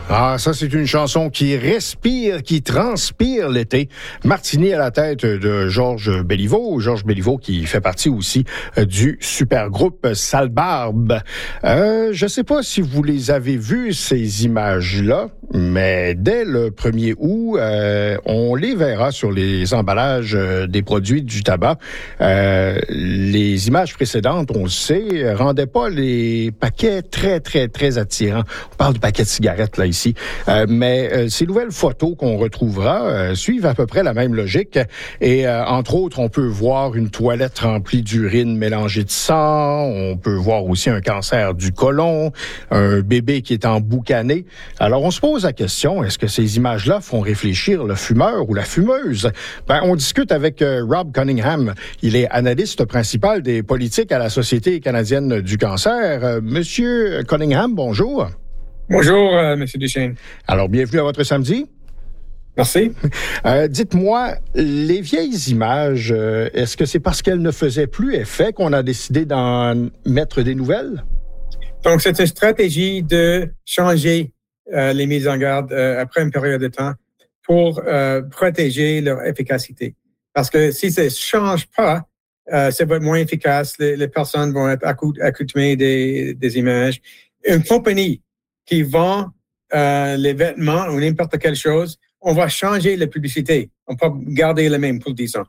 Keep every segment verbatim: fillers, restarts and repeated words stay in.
Ah, ça, c'est une chanson qui respire, qui transpire l'été. Martini à la tête de Georges Béliveau. Georges Béliveau qui fait partie aussi euh, du super groupe Sale Barbe. Euh, je ne sais pas si vous les avez vues, ces images-là, mais dès le premier août, euh, on les verra sur les emballages euh, des produits du tabac. Euh, les images précédentes, on le sait, rendaient pas les paquets très, très, très attirants. On parle de paquets de cigarettes, là, ici. Euh, mais euh, ces nouvelles photos qu'on retrouvera euh, suivent à peu près la même logique. Et euh, entre autres, on peut voir une toilette remplie d'urine mélangée de sang. On peut voir aussi un cancer du côlon, un bébé qui est emboucané. Alors, on se pose la question, est-ce que ces images-là font réfléchir le fumeur ou la fumeuse? Ben, on discute avec euh, Rob Cunningham. Il est analyste principal des politiques à la Société canadienne du cancer. Euh, Monsieur Cunningham, bonjour. Bonjour, euh, M. Duchesne. Alors, bienvenue à votre samedi. Merci. Euh, dites-moi, les vieilles images, euh, est-ce que c'est parce qu'elles ne faisaient plus effet qu'on a décidé d'en mettre des nouvelles? Donc, c'est une stratégie de changer euh, les mises en garde euh, après une période de temps pour euh, protéger leur efficacité. Parce que si ça ne change pas, euh, ça va être moins efficace. Les, les personnes vont être accoutumées des, des images. Une compagnie qui vend euh, les vêtements ou n'importe quelle chose, on va changer la publicité. On peut garder le même pour dix ans.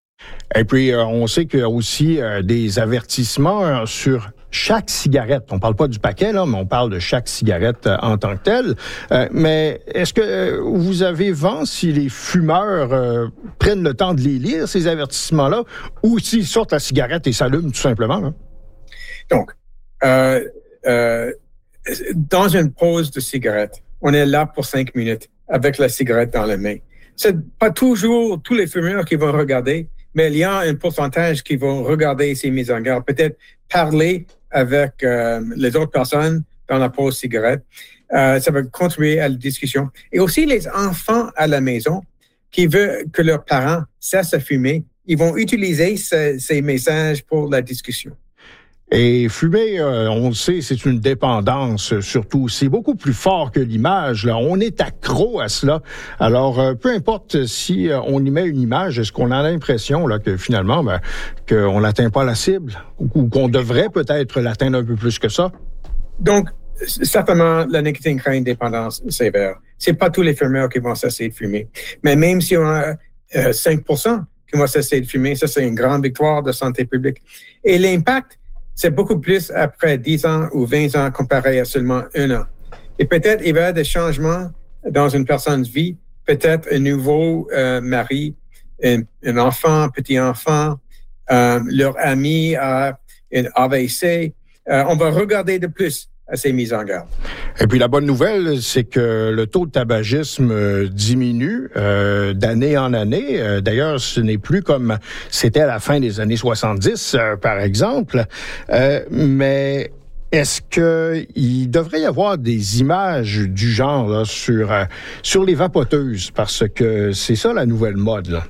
Et puis, euh, on sait qu'il y a aussi euh, des avertissements euh, sur chaque cigarette. On ne parle pas du paquet, là, mais on parle de chaque cigarette euh, en tant que telle. Euh, mais est-ce que euh, vous avez vent si les fumeurs euh, prennent le temps de les lire, ces avertissements-là, ou s'ils sortent la cigarette et s'allument tout simplement? Hein? Donc, euh, euh, dans une pause de cigarette, on est là pour cinq minutes avec la cigarette dans la main. C'est pas toujours tous les fumeurs qui vont regarder, mais il y a un pourcentage qui vont regarder ces mises en garde, peut-être parler avec euh, les autres personnes dans la pause cigarette. Euh, ça va contribuer à la discussion. Et aussi les enfants à la maison qui veulent que leurs parents cessent de fumer, ils vont utiliser ce, ces messages pour la discussion. Et fumer, euh, on le sait, c'est une dépendance, surtout. C'est beaucoup plus fort que l'image, là. On est accro à cela. Alors, euh, peu importe si euh, on y met une image, est-ce qu'on a l'impression, là, que finalement, ben, qu'on n'atteint pas la cible? Ou qu'on devrait peut-être l'atteindre un peu plus que ça? Donc, certainement, la nicotine crée une dépendance sévère. C'est pas tous les fumeurs qui vont cesser de fumer. Mais même si on a euh, cinq pour cent qui vont cesser de fumer, ça, c'est une grande victoire de santé publique. Et l'impact, c'est beaucoup plus après dix ans ou vingt ans comparé à seulement un an. Et peut-être il y a des changements dans une personne vie, peut-être un nouveau euh, mari, un, un enfant, petit-enfant, euh, leur ami a un A V C. Euh, on va regarder de plus à ces mises en garde. Et puis la bonne nouvelle, c'est que le taux de tabagisme euh, diminue euh, d'année en année. Euh, d'ailleurs, ce n'est plus comme c'était à la fin des années soixante-dix, euh, par exemple. Euh, mais est-ce qu'il devrait y avoir des images du genre là, sur, euh, sur les vapoteuses? Parce que c'est ça la nouvelle mode, là.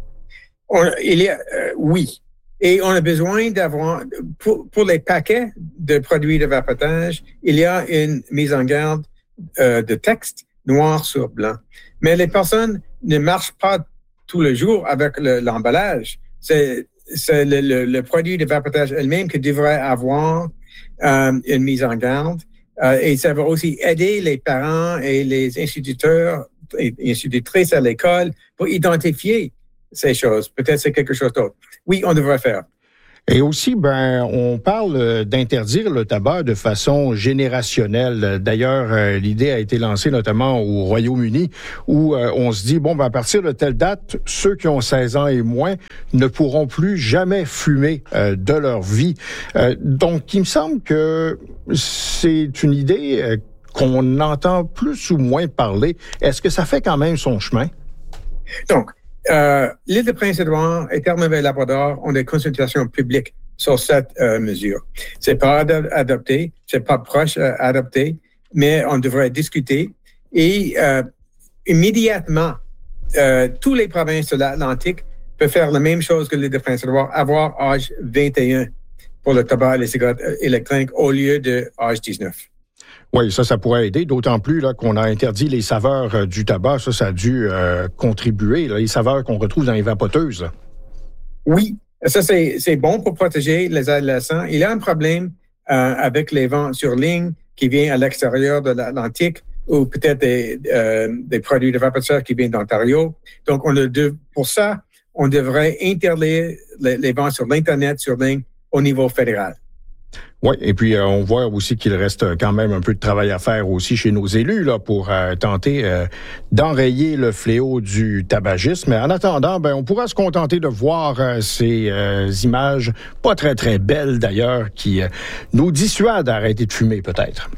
On, il y a, euh, oui. Et on a besoin d'avoir, pour, pour les paquets de produits de vapotage, il y a une mise en garde euh, de texte noir sur blanc. Mais les personnes ne marchent pas tous les jours avec le, l'emballage. C'est, c'est le, le, le produit de vapotage elle-même qui devrait avoir euh, une mise en garde. Euh, et ça va aussi aider les parents et les instituteurs et institutrices à l'école pour identifier ces choses. Peut-être c'est quelque chose d'autre. Oui, on devrait faire. Et aussi, ben, on parle d'interdire le tabac de façon générationnelle. D'ailleurs, euh, l'idée a été lancée notamment au Royaume-Uni, où euh, on se dit, bon, ben, à partir de telle date, ceux qui ont seize ans et moins ne pourront plus jamais fumer euh, de leur vie. Euh, donc, il me semble que c'est une idée euh, qu'on entend plus ou moins parler. Est-ce que ça fait quand même son chemin? Donc, Euh, l'île de Prince-Édouard et Terre-Neuve-Labrador ont des consultations publiques sur cette euh, mesure. C'est pas ad- adopté, c'est pas proche euh, adopté, mais on devrait discuter. Et euh, immédiatement, euh, toutes les provinces de l'Atlantique peuvent faire la même chose que l'île de Prince-Édouard, avoir âge vingt et un pour le tabac et les cigarettes électroniques au lieu de âge dix-neuf. Oui, ça, ça pourrait aider, d'autant plus là qu'on a interdit les saveurs euh, du tabac. Ça, ça a dû euh, contribuer, là, les saveurs qu'on retrouve dans les vapoteuses. Oui, ça, c'est, c'est bon pour protéger les adolescents. Il y a un problème euh, avec les ventes sur ligne qui viennent à l'extérieur de l'Atlantique ou peut-être des, euh, des produits de vapotage qui viennent d'Ontario. Donc, on le de, pour ça, on devrait interdire les, les ventes sur l'Internet, sur ligne, au niveau fédéral. Oui, et puis euh, on voit aussi qu'il reste quand même un peu de travail à faire aussi chez nos élus là pour euh, tenter euh, d'enrayer le fléau du tabagisme. Mais en attendant, ben on pourra se contenter de voir euh, ces euh, images pas très très belles d'ailleurs qui euh, nous dissuadent d'arrêter de fumer peut-être.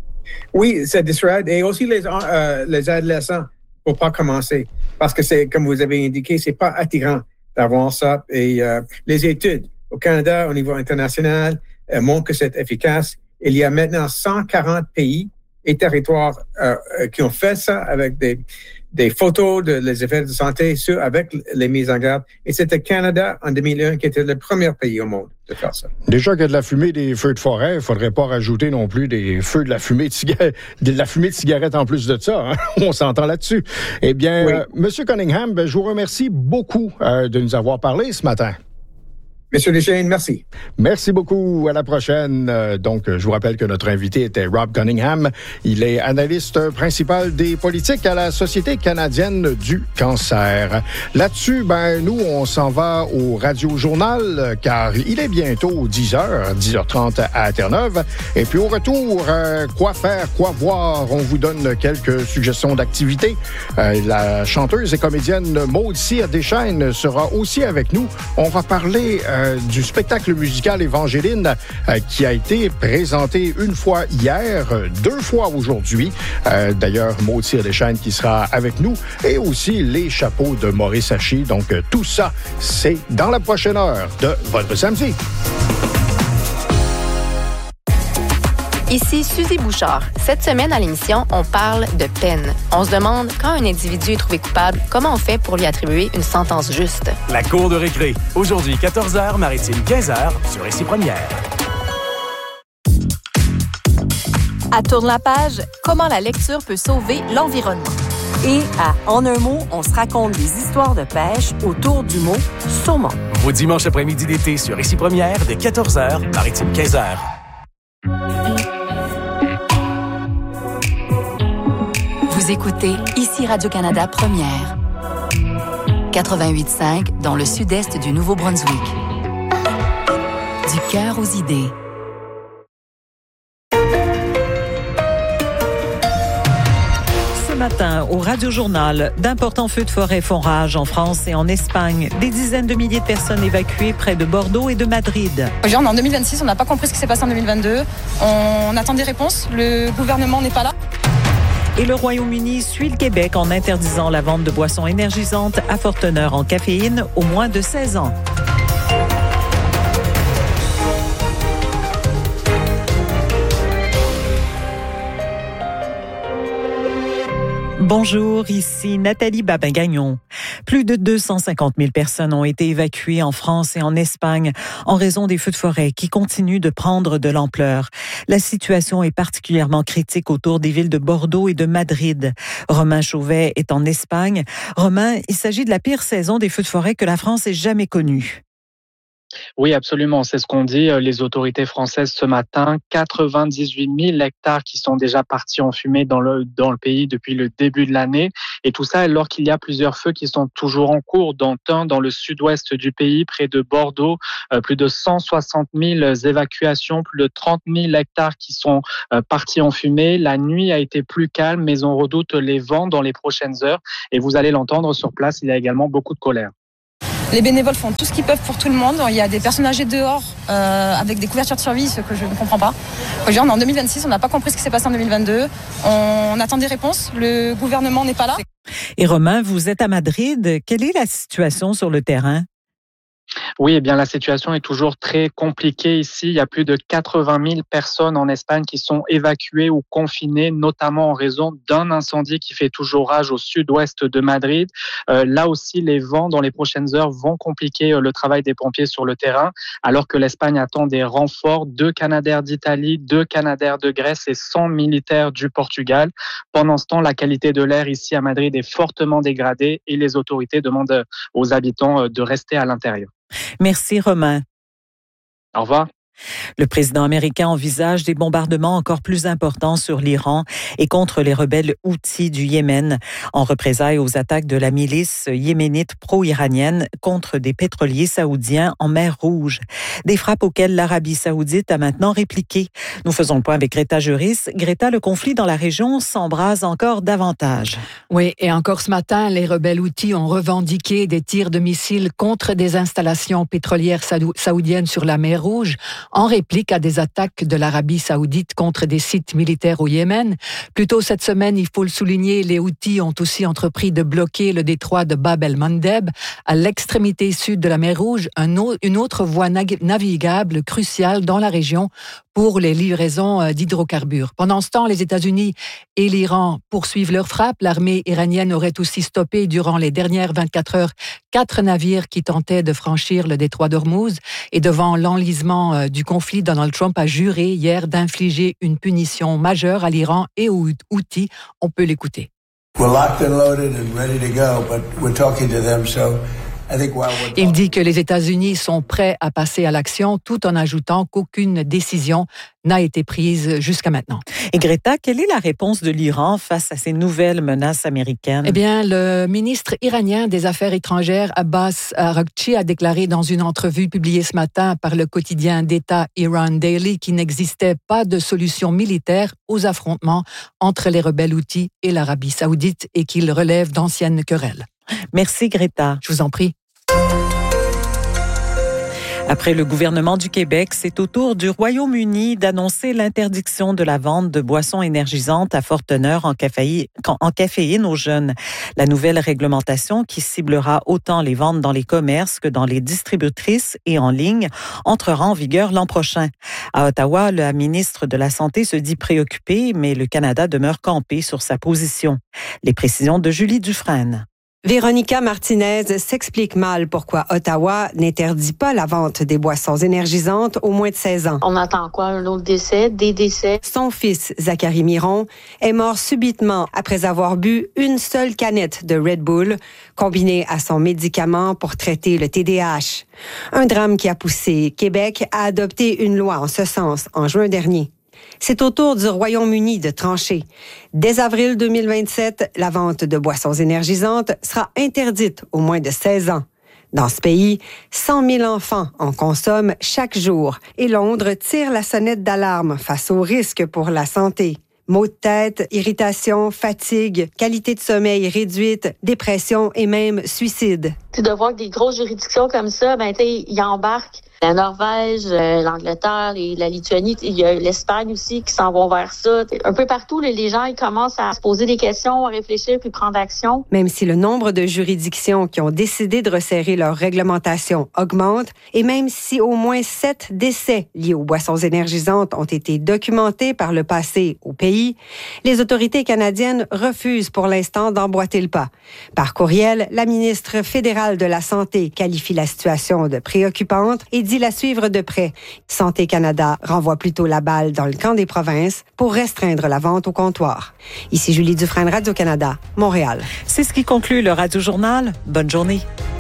Oui, ça dissuade et aussi les euh, les adolescents pour pas commencer parce que c'est comme vous avez indiqué, c'est pas attirant d'avoir ça et euh, les études au Canada au niveau international Euh, montre que c'est efficace. Il y a maintenant cent quarante pays et territoires euh, qui ont fait ça avec des, des photos de les effets de santé sur, avec les mises en garde. Et c'était le Canada en deux mille un qui était le premier pays au monde de faire ça. Déjà qu'il y a de la fumée des feux de forêt, il ne faudrait pas rajouter non plus des feux de la fumée de cigarette, de la fumée de cigarette en plus de ça. Hein? On s'entend là-dessus. Eh bien, oui. euh, Monsieur Cunningham, ben, je vous remercie beaucoup euh, de nous avoir parlé ce matin. Monsieur Deschênes, merci. Merci beaucoup. À la prochaine. Euh, donc, je vous rappelle que notre invité était Rob Cunningham. Il est analyste principal des politiques à la Société canadienne du cancer. Là-dessus, ben, nous, on s'en va au Radio-Journal, car il est bientôt dix heures, dix heures trente à Terre-Neuve. Et puis, au retour, euh, quoi faire, quoi voir? On vous donne quelques suggestions d'activités. Euh, la chanteuse et comédienne Maude Cyr Deschênes sera aussi avec nous. On va parler euh, du spectacle musical Évangéline euh, qui a été présenté une fois hier, deux fois aujourd'hui. Euh, d'ailleurs, Maude Cyr Deschênes qui sera avec nous et aussi les chapeaux de Maurice Haché. Donc, euh, tout ça, c'est dans la prochaine heure de votre samedi. Ici Suzy Bouchard. Cette semaine à l'émission, on parle de peine. On se demande, quand un individu est trouvé coupable, comment on fait pour lui attribuer une sentence juste? La cour de récré. Aujourd'hui, quatorze heures, Maritime, quinze heures, sur Ici Première. À Tourne la page, comment la lecture peut sauver l'environnement. Et à En un mot, on se raconte des histoires de pêche autour du mot saumon. Vos dimanches après-midi d'été sur Ici Première, dès quatorze heures, Maritime, quinze heures. Vous écoutez Ici Radio-Canada Première. quatre-vingt-huit cinq dans le sud-est du Nouveau-Brunswick. Du cœur aux idées. Ce matin, au Radio-Journal, d'importants feux de forêt font rage en France et en Espagne. Des dizaines de milliers de personnes évacuées près de Bordeaux et de Madrid. Genre, en deux mille vingt-six, on n'a pas compris ce qui s'est passé en deux mille vingt-deux. On attend des réponses. Le gouvernement n'est pas là. Et le Royaume-Uni suit le Québec en interdisant la vente de boissons énergisantes à forte teneur en caféine aux moins de seize ans. Bonjour, ici Nathalie Babin-Gagnon. Plus de deux cent cinquante mille personnes ont été évacuées en France et en Espagne en raison des feux de forêt qui continuent de prendre de l'ampleur. La situation est particulièrement critique autour des villes de Bordeaux et de Madrid. Romain Chauvet est en Espagne. Romain, il s'agit de la pire saison des feux de forêt que la France ait jamais connue. Oui, absolument. C'est ce qu'ont dit les autorités françaises ce matin. quatre-vingt-dix-huit mille hectares qui sont déjà partis en fumée dans le, dans le pays depuis le début de l'année. Et tout ça alors qu'il y a plusieurs feux qui sont toujours en cours, dont un dans le sud-ouest du pays, près de Bordeaux. Euh, plus de cent soixante mille évacuations, plus de trente mille hectares qui sont euh, partis en fumée. La nuit a été plus calme, mais on redoute les vents dans les prochaines heures. Et vous allez l'entendre sur place, il y a également beaucoup de colère. Les bénévoles font tout ce qu'ils peuvent pour tout le monde. Il y a des personnes âgées dehors euh, avec des couvertures de survie, ce que je ne comprends pas. Genre, en deux mille vingt-six, on n'a pas compris ce qui s'est passé en deux mille vingt-deux. On attend des réponses. Le gouvernement n'est pas là. Et Romain, vous êtes à Madrid. Quelle est la situation sur le terrain? Oui, eh bien la situation est toujours très compliquée ici. Il y a plus de quatre-vingt mille personnes en Espagne qui sont évacuées ou confinées, notamment en raison d'un incendie qui fait toujours rage au sud-ouest de Madrid. Euh, là aussi, les vents dans les prochaines heures vont compliquer euh, le travail des pompiers sur le terrain, alors que l'Espagne attend des renforts, deux Canadair d'Italie, deux Canadair de Grèce et cent militaires du Portugal. Pendant ce temps, la qualité de l'air ici à Madrid est fortement dégradée et les autorités demandent aux habitants de rester à l'intérieur. Merci Romain. Au revoir. Le président américain envisage des bombardements encore plus importants sur l'Iran et contre les rebelles Houthis du Yémen, en représailles aux attaques de la milice yéménite pro-iranienne contre des pétroliers saoudiens en mer Rouge. Des frappes auxquelles l'Arabie saoudite a maintenant répliqué. Nous faisons le point avec Greta Juris. Greta, le conflit dans la région s'embrase encore davantage. Oui, et encore ce matin, les rebelles Houthis ont revendiqué des tirs de missiles contre des installations pétrolières saoudiennes sur la mer Rouge, en réplique à des attaques de l'Arabie saoudite contre des sites militaires au Yémen. Plus tôt cette semaine, il faut le souligner, les Houthis ont aussi entrepris de bloquer le détroit de Bab el-Mandeb, à l'extrémité sud de la mer Rouge, un autre, une autre voie navigable cruciale dans la région pour les livraisons d'hydrocarbures. Pendant ce temps, les États-Unis et l'Iran poursuivent leurs frappes. L'armée iranienne aurait aussi stoppé durant les dernières vingt-quatre heures quatre navires qui tentaient de franchir le détroit d'Ormuz. Et devant l'enlisement du conflit, Donald Trump a juré hier d'infliger une punition majeure à l'Iran et aux Houthis. On peut l'écouter. We're locked and loaded and ready to go, but we're talking to them, so il dit que les États-Unis sont prêts à passer à l'action, tout en ajoutant qu'aucune décision n'a été prise jusqu'à maintenant. Et Greta, quelle est la réponse de l'Iran face à ces nouvelles menaces américaines? Eh bien, le ministre iranien des Affaires étrangères, Abbas Araghchi, a déclaré dans une entrevue publiée ce matin par le quotidien d'État Iran Daily qu'il n'existait pas de solution militaire aux affrontements entre les rebelles Houthis et l'Arabie saoudite et qu'il relève d'anciennes querelles. Merci Greta. Je vous en prie. Après le gouvernement du Québec, c'est au tour du Royaume-Uni d'annoncer l'interdiction de la vente de boissons énergisantes à forte teneur en caféine, en caféine aux jeunes. La nouvelle réglementation, qui ciblera autant les ventes dans les commerces que dans les distributrices et en ligne, entrera en vigueur l'an prochain. À Ottawa, la ministre de la Santé se dit préoccupée, mais le Canada demeure campé sur sa position. Les précisions de Julie Dufresne. Véronica Martinez s'explique mal pourquoi Ottawa n'interdit pas la vente des boissons énergisantes aux moins de seize ans. On attend quoi? Un autre décès? Des décès? Son fils, Zachary Miron, est mort subitement après avoir bu une seule canette de Red Bull, combinée à son médicament pour traiter le T D A H. Un drame qui a poussé Québec à adopter une loi en ce sens en juin dernier. C'est au tour du Royaume-Uni de trancher. Dès avril deux mille vingt-sept, la vente de boissons énergisantes sera interdite aux moins de seize ans. Dans ce pays, cent mille enfants en consomment chaque jour et Londres tire la sonnette d'alarme face aux risques pour la santé. Maux de tête, irritation, fatigue, qualité de sommeil réduite, dépression et même suicide. Tu de voir que des grosses juridictions comme ça, ben tu sais, ils embarquent la Norvège, euh, l'Angleterre, les, la Lituanie, il y a l'Espagne aussi qui s'en vont vers ça. Un peu partout, les, les gens ils commencent à se poser des questions, à réfléchir puis prendre action. Même si le nombre de juridictions qui ont décidé de resserrer leur réglementation augmente, et même si au moins sept décès liés aux boissons énergisantes ont été documentés par le passé au pays, les autorités canadiennes refusent pour l'instant d'emboîter le pas. Par courriel, la ministre fédérale de la Santé qualifie la situation de préoccupante et dit la suivre de près. Santé Canada renvoie plutôt la balle dans le camp des provinces pour restreindre la vente au comptoir. Ici Julie Dufresne, Radio-Canada, Montréal. C'est ce qui conclut le Radio-Journal. Bonne journée.